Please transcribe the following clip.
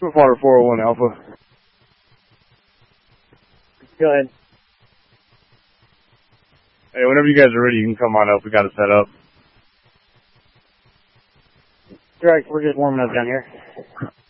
Swiftwater 401 Alpha. Go ahead. Hey, whenever you guys are ready, you can come on up. We got it set up. Direct, we're just warming up down here.